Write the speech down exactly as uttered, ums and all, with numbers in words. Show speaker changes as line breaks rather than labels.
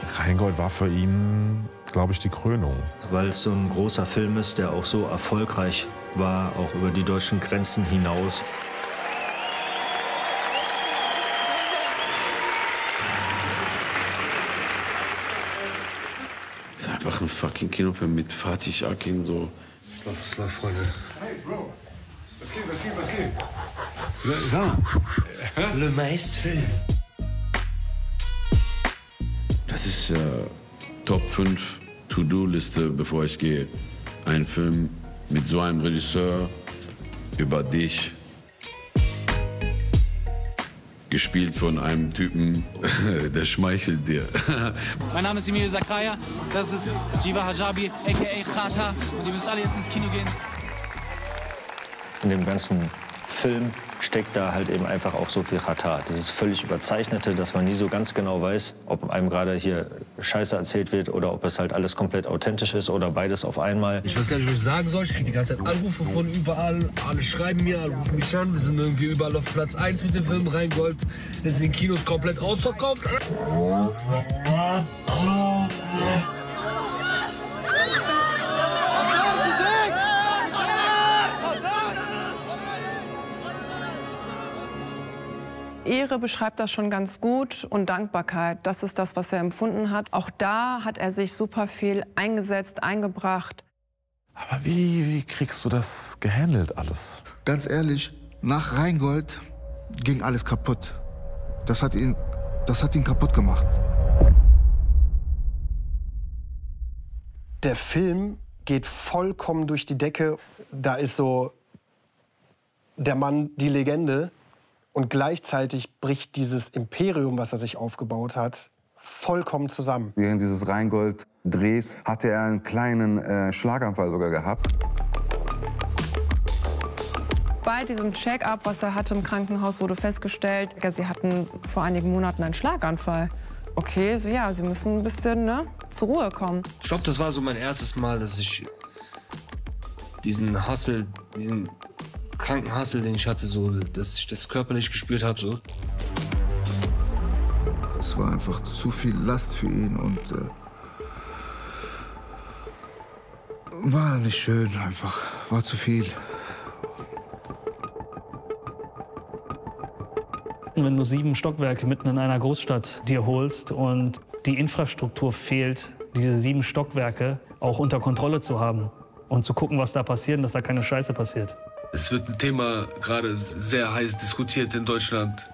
Rheingold war für ihn, glaube ich, die Krönung.
Weil es so ein großer Film ist, der auch so erfolgreich war, auch über die deutschen Grenzen hinaus.
Das ist einfach ein fucking Kinofilm mit Fatih Akin, so.
Was läuft, Freunde?
Hey, Bro. Was geht, was geht, was geht? Sag mal.
Le Maestro.
Das ist äh, Top fünf To-Do-Liste, bevor ich gehe. Ein Film mit so einem Regisseur über dich. Gespielt von einem Typen, der schmeichelt dir.
Mein Name ist Emil Zakaria, das ist Jiva Hijabi, a k a. Khata. Und ihr müsst alle jetzt ins Kino gehen.
In dem ganzen Film steckt da halt eben einfach auch so viel Khata. Das ist völlig Überzeichnete, dass man nie so ganz genau weiß, ob einem gerade hier Scheiße erzählt wird oder ob es halt alles komplett authentisch ist oder beides auf einmal.
Ich weiß gar nicht, was ich sagen soll. Ich kriege die ganze Zeit Anrufe von überall. Alle schreiben mir, alle rufen mich an. Wir sind irgendwie überall auf Platz eins mit dem Film Rheingold. Ist in den Kinos komplett ausverkauft.
Ehre beschreibt das schon ganz gut und Dankbarkeit, das ist das, was er empfunden hat. Auch da hat er sich super viel eingesetzt, eingebracht.
Aber wie, wie kriegst du das gehandelt alles?
Ganz ehrlich, nach Rheingold ging alles kaputt. Das hat ihn, das hat ihn kaputt gemacht.
Der Film geht vollkommen durch die Decke. Da ist so der Mann, die Legende. Und gleichzeitig bricht dieses Imperium, was er sich aufgebaut hat, vollkommen zusammen.
Während dieses Rheingold-Drehs hatte er einen kleinen äh, Schlaganfall sogar gehabt.
Bei diesem Check-up, was er hatte im Krankenhaus, wurde festgestellt, ja, sie hatten vor einigen Monaten einen Schlaganfall. Okay, so ja, sie müssen ein bisschen ne, zur Ruhe kommen.
Ich glaube, das war so mein erstes Mal, dass ich diesen Hustle, diesen kranken Hustle, den ich hatte, so, dass ich das körperlich gespürt habe. So.
Es war einfach zu viel Last für ihn und äh, war nicht schön einfach, war zu viel.
Wenn du sieben Stockwerke mitten in einer Großstadt dir holst und die Infrastruktur fehlt, diese sieben Stockwerke auch unter Kontrolle zu haben und zu gucken, was da passiert, dass da keine Scheiße passiert.
Es wird ein Thema gerade sehr heiß diskutiert in Deutschland.